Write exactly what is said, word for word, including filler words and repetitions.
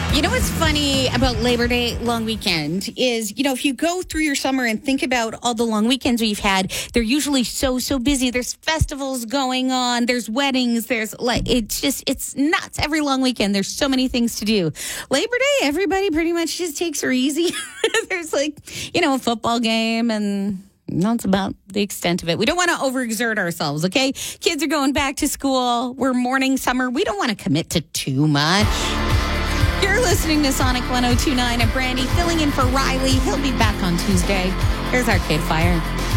You know what's funny about Labor Day long weekend is, you know, if you go through your summer and think about all the long weekends we've had, they're usually so, so busy. There's festivals going on. There's weddings. There's like, it's just, it's nuts. Every long weekend, there's so many things to do. Labor Day, everybody pretty much just takes her easy. There's like, you know, a football game and that's about the extent of it. We don't want to overexert ourselves, okay? Kids are going back to school. We're mourning summer. We don't want to commit to too much. You're listening to Sonic one oh two point nine and Brandy filling in for Riley. He'll be back on Tuesday. Here's Arcade Fire.